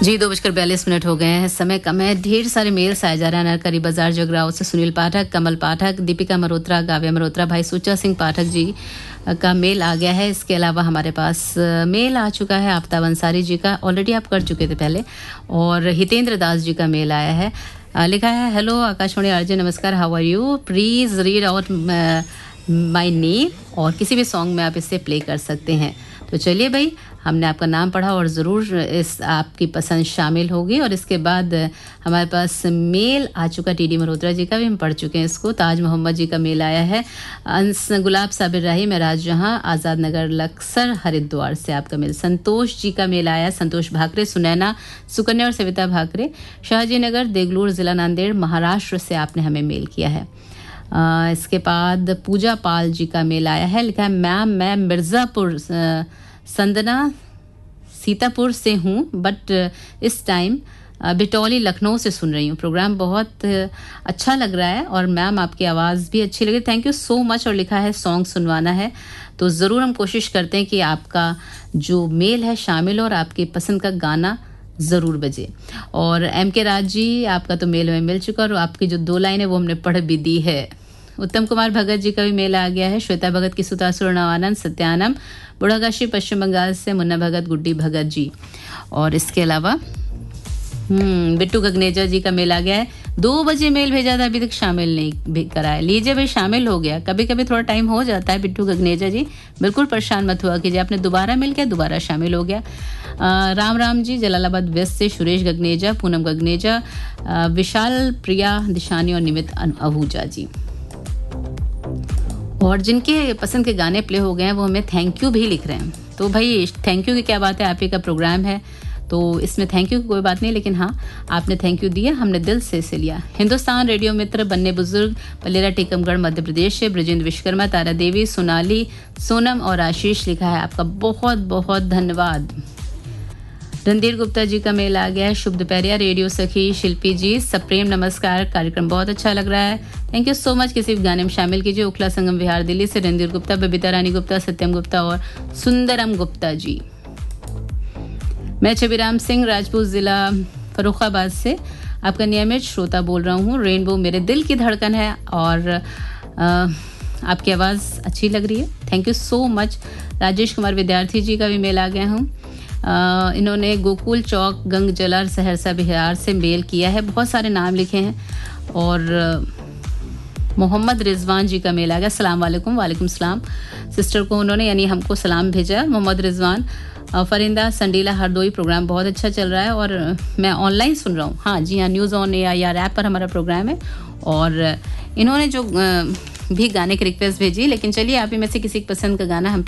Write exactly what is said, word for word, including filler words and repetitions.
जी, दो बजकर बयालीस मिनट हो गए हैं, समय कम है, ढेर सारे मेल्स आए जा रहे हैं। नरकरी बाजार जगराव से सुनील पाठक, कमल पाठक, दीपिका मल्होत्रा, काव्या मल्होत्रा, भाई सुच्चा सिंह पाठक जी का मेल आ गया है। इसके अलावा हमारे पास मेल आ चुका है आफ्ताब अंसारी जी का, ऑलरेडी आप कर चुके थे पहले, और हितेंद्र दास जी का मेल आया है। लिखा है, हेलो आकाशवाणी आरजे, नमस्कार, how are you, please read out my name, और किसी भी सॉन्ग में आप इससे प्ले कर सकते हैं। तो चलिए भाई, हमने आपका नाम पढ़ा और ज़रूर इस आपकी पसंद शामिल होगी। और इसके बाद हमारे पास मेल आ चुका टीडी मल्होत्रा जी का भी, हम पढ़ चुके हैं इसको। ताज मोहम्मद जी का मेल आया है। अंस गुलाब साबिर राही, महराज जहाँ, आज़ाद नगर, लक्सर, हरिद्वार से आपका मेल। संतोष जी का मेल आया, संतोष भाकरे, सुनैना, सुकन्या और सविता भाकरे, शाहजी नगर, देगलूर, जिला नांदेड़, महाराष्ट्र से आपने हमें मेल किया है। आ, इसके बाद पूजा पाल जी का मेल आया है। लिखा है, मैम मैं मिर्ज़ापुर संदना सीतापुर से हूँ, बट इस टाइम बिटौली लखनऊ से सुन रही हूँ। प्रोग्राम बहुत अच्छा लग रहा है और मैम आपकी आवाज़ भी अच्छी लगी, थैंक यू सो मच। और लिखा है, सॉन्ग सुनवाना है, तो ज़रूर हम कोशिश करते हैं कि आपका जो मेल है शामिल और आपकी पसंद का गाना ज़रूर बजे। और एम के राज जी, आपका तो मेल हमें मिल चुका और आपकी जो दो लाइन है वो हमने पढ़ भी दी है। उत्तम कुमार भगत जी का भी मेल आ गया है। श्वेता भगत की सुतासुर नवानंद, सत्यानम, बुढ़ाकाशी पश्चिम बंगाल से मुन्ना भगत, गुड्डी भगत जी। और इसके अलावा हम्म बिट्टू गगनेजा जी का मेल आ गया है। दो बजे मेल भेजा था, अभी तक शामिल नहीं कराया। लीजिए भाई, शामिल हो गया। कभी कभी थोड़ा टाइम हो जाता है बिट्टू गगनेजा जी, बिल्कुल परेशान मत हुआ कीजिए। आपने दोबारा मिल गया, दोबारा शामिल हो गया। आ, राम राम जी जलालाबाद वेस्ट से, सुरेश गगनेजा, पूनम गगनेजा, आ, विशाल प्रिया दिशानी और निमित आहूजा जी। और जिनके पसंद के गाने प्ले हो गए हैं वो हमें थैंक यू भी लिख रहे हैं। तो भाई थैंक यू की क्या बात है, आप ही का प्रोग्राम है तो इसमें थैंक यू की कोई बात नहीं, लेकिन हाँ आपने थैंक यू दिया, हमने दिल से इसे लिया। हिंदुस्तान रेडियो मित्र, बन्ने बुजुर्ग, पलेरा टीकमगढ़ मध्य प्रदेश से ब्रजेंद्र विश्वकर्मा, तारा देवी, सोनाली, सोनम और आशीष लिखा है, आपका बहुत बहुत धन्यवाद। रणधीर गुप्ता जी का मेल आ गया है। शुभ दोपहरिया रेडियो सखी शिल्पी जी, सप्रेम नमस्कार, कार्यक्रम बहुत अच्छा लग रहा है, थैंक यू सो मच, किसी भी गाने में शामिल कीजिए। उखला संगम विहार दिल्ली से रणधीर गुप्ता, बबीता रानी गुप्ता, सत्यम गुप्ता और सुंदरम गुप्ता जी। मैं छबिराम सिंह, राजपूत जिला फर्रुखाबाद से आपका नियमित श्रोता बोल रहा हूँ। रेनबो मेरे दिल की धड़कन है और आ, आपकी आवाज़ अच्छी लग रही है, thank you so much. Rajesh Kumar विद्यार्थी जी का भी मेल आ गया हूँ। Uh, इन्होंने गोकुल चौक, गंग जलार, सहरसा बिहार से मेल किया है, बहुत सारे नाम लिखे हैं। और uh, मोहम्मद रिजवान जी का मेल आ गया। अस्सलाम वालेकुम। वालेकुम सलाम। सिस्टर को उन्होंने यानी हमको सलाम भेजा, मोहम्मद रिजवान। uh, फरिंदा संडीला हरदोई, प्रोग्राम बहुत अच्छा चल रहा है और uh, मैं ऑनलाइन सुन रहा हूँ। हाँ जी हाँ, न्यूज़ ऑन या यार ऐप पर हमारा प्रोग्राम है। और uh, इन्होंने जो uh, भी गाने की रिक्वेस्ट भेजी, लेकिन चलिए आप ही में से किसी की पसंद का गाना हम